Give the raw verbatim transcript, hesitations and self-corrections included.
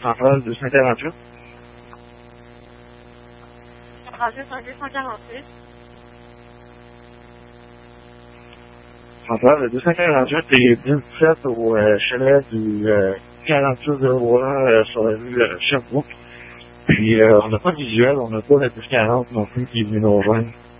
centrale deux cent quarante-huit. Centrale deux cent quarante-huit. Centrale deux cent quarante-huit et dix-sept au euh, chalet du euh, quarante-six zéro un euh, sur la rue euh, Sherbrooke. Puis euh, on n'a pas de visuel, on n'a pas la dix quarante non plus qui est venu nous rejoindre.